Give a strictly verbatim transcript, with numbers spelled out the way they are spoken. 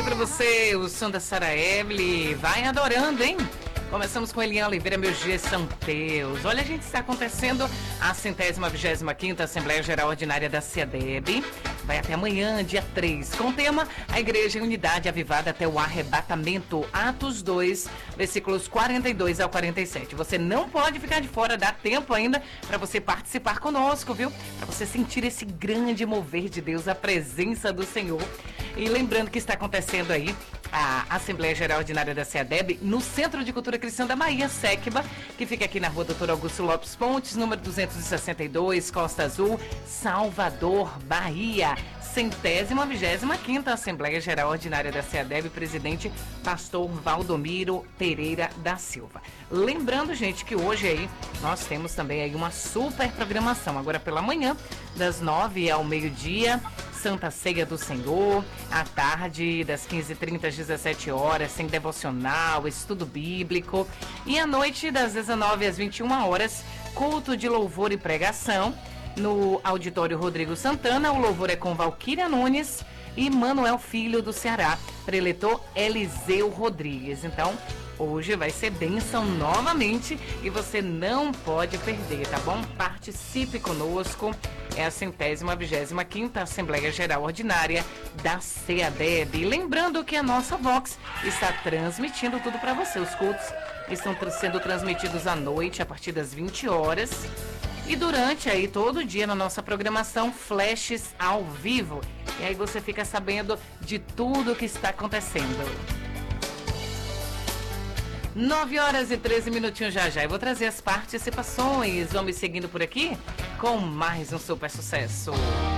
pra você o som da Sarah Evelyn. Vai adorando, hein? Começamos com Eliane Oliveira, Meu Dia São Teus. Olha, a gente está acontecendo a centésima vigésima quinta Assembleia Geral Ordinária da SEADEB. Vai até amanhã, dia três, com o tema A Igreja em Unidade Avivada até o Arrebatamento, Atos dois, versículos quarenta e dois ao quarenta e sete. Você não pode ficar de fora, dá tempo ainda para você participar conosco, viu? Para você sentir esse grande mover de Deus, a presença do Senhor. E lembrando que está acontecendo aí a Assembleia Geral Ordinária da SEADEB no Centro de Cultura Cristã da Bahia, SECBA, que fica aqui na rua doutor Augusto Lopes Pontes, número duzentos e sessenta e dois, Costa Azul, Salvador, Bahia. Centésima vigésima quinta Assembleia Geral Ordinária da SEADEB, presidente pastor Valdomiro Pereira da Silva. Lembrando, gente, que hoje aí nós temos também aí uma super programação. Agora pela manhã, das nove ao meio-dia, Santa Ceia do Senhor, à tarde, das quinze e trinta às dezessete horas, sem devocional, estudo bíblico. E à noite, das dezenove às vinte e uma horas, culto de louvor e pregação. No auditório Rodrigo Santana, o louvor é com Valquíria Nunes e Manuel Filho do Ceará, preletor Eliseu Rodrigues. Então, hoje vai ser bênção novamente e você não pode perder, tá bom? Participe conosco. É a centésima vigésima quinta Assembleia Geral Ordinária da SEADEB. Lembrando que a nossa Vox está transmitindo tudo para você. Os cultos estão sendo transmitidos à noite, a partir das vinte horas. E durante aí, todo dia na nossa programação, flashes ao vivo. E aí você fica sabendo de tudo que está acontecendo. nove horas e treze minutinhos já já. Eu vou trazer as participações. Vamos seguindo por aqui com mais um super sucesso.